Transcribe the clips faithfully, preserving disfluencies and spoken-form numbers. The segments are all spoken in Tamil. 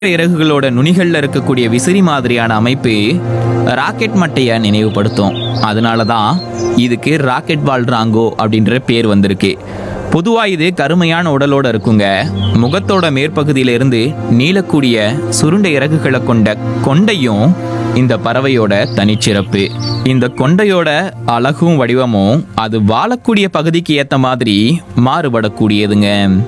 இறகுகளோட நுனிகள்ல இருக்கக்கூடிய விசிறி மாதிரியான அமைப்பு ராக்கெட் மட்டைய நினைவுபடுத்தும். அதனால தான் இதுக்கு ராக்கெட் வால் ராங்கோ அப்படின்ற பேர் வந்திருக்கு. பொதுவா இது கருமையான உடலோட இருக்குங்க. முகத்தோட மேற்பகுதியில இருந்து நீளக்கூடிய சுருண்ட இறகுகளை கொண்ட கொண்டையும் இந்த பறவையோட தனிச்சிறப்பு. இந்த கொண்டையோட அழகும் வடிவமும் அது வாழக்கூடிய பகுதிக்கு ஏத்த மாதிரி மாறுபடக்கூடியதுங்க.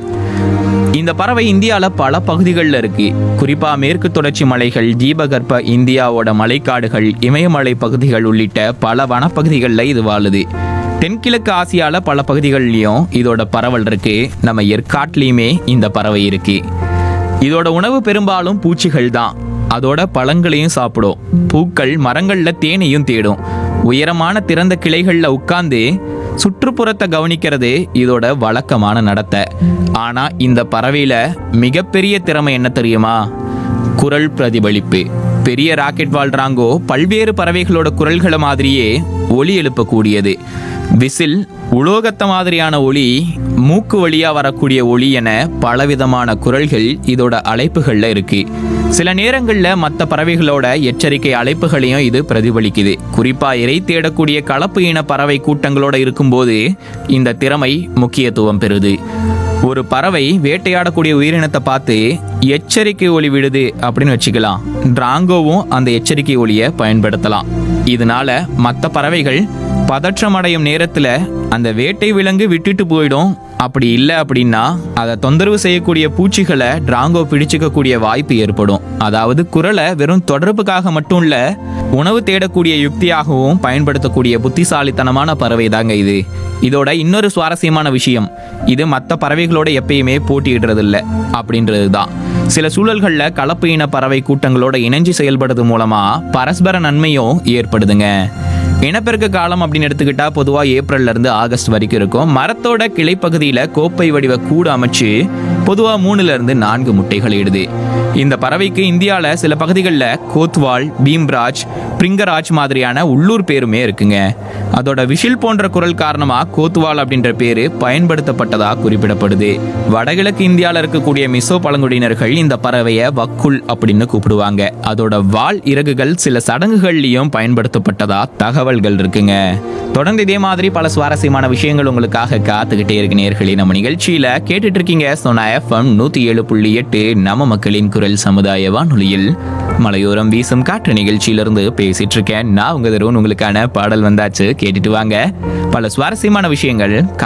இந்த பறவை இந்தியாவில் பல பகுதிகளில் இருக்கு. குறிப்பா மேற்கு தொடர்ச்சி மலைகள், தீபகற்ப இந்தியாவோட மலைக்காடுகள், இமயமலை பகுதிகள் உள்ளிட்ட பல வனப்பகுதிகளில் இது வாழுது. தென்கிழக்கு ஆசியால பல பகுதிகள்லையும் இதோட பரவல் இருக்கு. நம்ம ஏற்காட்லையுமே இந்த பறவை இருக்கு. இதோட உணவு பெரும்பாலும் பூச்சிகள் தான். அதோட பழங்களையும் சாப்பிடும். பூக்கள், மரங்கள்ல தேனையும் தேடும். உயரமான திறந்த கிளைகள்ல உட்கார்ந்து சுற்றுப்புறத்தை கவனிக்கிறது இதோட வழக்கமான நடத்தை. ஆனா இந்த பறவையில மிகப்பெரிய திறமை என்ன தெரியுமா? குரல் பிரதிபலிப்பு. பெரிய ராக்கெட் வால் ராங்கோ பல்வேறு பறவைகளோட குரல்களை மாதிரியே ஒலி எழுப்பக்கூடியது. விசில், உலோகத்த மாதிரியான ஒலி, மூக்கு வழியா வரக்கூடிய ஒலி என பலவிதமான குரல்கள் இதோட அழைப்புகள்ல இருக்கு. சில நேரங்கள்ல மற்ற பறவைகளோட எச்சரிக்கை அழைப்புகளையும் இது பிரதிபலிக்குது. குறிப்பா இரை தேடக்கூடிய கலப்பு இன பறவை கூட்டங்களோட இருக்கும்போது இந்த திறமை முக்கியத்துவம் பெறுது. ஒரு பறவை வேட்டையாடக்கூடிய உயிரினத்தை பார்த்து எச்சரிக்கை ஒலி விடுது அப்படின்னு வச்சுக்கலாம். டிராங்கோவும் அந்த எச்சரிக்கை ஒலியை பயன்படுத்தலாம். இதனால மற்ற பறவைகள் பதற்றம் அடையும் நேரத்துல அந்த வேட்டை விலங்கு விட்டுட்டு போயிடும். அப்படி இல்லை அப்படின்னா அதை தொந்தரவு செய்யக்கூடிய பூச்சிகளை டிராங்கோ பிடிச்சிக்கக்கூடிய வாய்ப்பு ஏற்படும். அதாவது குரலை வெறும் தொடர்புக்காக மட்டும் இல்ல, உணவு தேடக்கூடிய யுக்தியாகவும் பயன்படுத்தக்கூடிய புத்திசாலித்தனமான பறவை தாங்க இது. இதோட இன்னொரு சுவாரஸ்யமான விஷயம், இது மற்ற பறவைகளோட எப்பயுமே போட்டியிடுறது இல்லை அப்படின்றது தான். சில சூழல்கள்ல கலப்பு இன பறவை கூட்டங்களோட இணைஞ்சு செயல்படுறது மூலமா பரஸ்பர நன்மையும் ஏற்படுதுங்க. இனப்பெருக்க காலம் அப்படின்னு எடுத்துக்கிட்டா பொதுவா ஏப்ரல்ல இருந்து ஆகஸ்ட் வரைக்கும் இருக்கும். மரத்தோட கிளைப்பகுதியில கோப்பை வடிவ கூடு அமைச்சு பொதுவா மூணுல இருந்து நான்கு முட்டைகள் இடுது. இந்த பறவைக்கு இந்தியால சில பகுதிகளில் கோத்வால், பீம்ராஜ், பிரிங்கராஜ் மாதிரியான உள்ளூர் பேருமே இருக்குங்க. அதோட விஷில் போன்ற குரல் காரணமா கோத்வால் அப்படின்ற பேரு பயன்படுத்தப்பட்டதா குறிப்பிடப்படுது. வடகிழக்கு இந்தியாவில் இருக்கக்கூடிய மிசோ பழங்குடியினர்கள் இந்த பறவையை வக்குல் அப்படின்னு கூப்பிடுவாங்க. அதோட வால் இறகுகள் சில சடங்குகள்லயும் பயன்படுத்தப்பட்டதா தகவல்கள் இருக்குங்க. தொடர்ந்து இதே மாதிரி பல சுவாரஸ்யமான விஷயங்கள் உங்களுக்காக காத்துக்கிட்டே இருக்கு நேயர்களே. நம்ம நிகழ்ச்சியில கேட்டுட்டு இருக்கீங்க சோனா எஃப்எம் நூத்தி ஏழு புள்ளி எட்டு நம்ம மக்களின் குரல் சமுதாய வானொலியில் மலையோரம் வீசும் காற்று நிகழ்ச்சியிலிருந்து பேசிட்டு இருக்கேன். நான் உங்க தருண். உங்களுக்கான பாடல் வந்தாச்சு, கேட்டுட்டு வாங்க. பல சுவாரஸ்யமான விஷயங்கள்